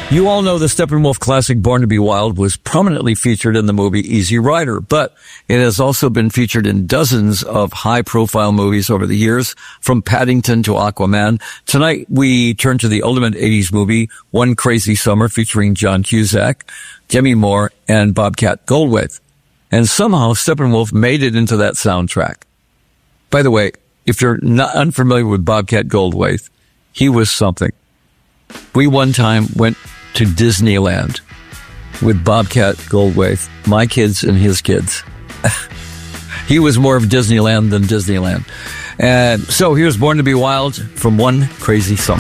You all know the Steppenwolf classic Born to be Wild was prominently featured in the movie Easy Rider, but it has also been featured in dozens of high-profile movies over the years, from Paddington to Aquaman. Tonight, we turn to the ultimate 80s movie, One Crazy Summer, featuring John Cusack, Demi Moore, and Bobcat Goldthwait. And somehow, Steppenwolf made it into that soundtrack. By the way, if you're not unfamiliar with Bobcat Goldthwait, he was something. We one time went to Disneyland with Bobcat Goldthwait, my kids and his kids. He was more of Disneyland than Disneyland. And so here's Born to be Wild from One Crazy Summer.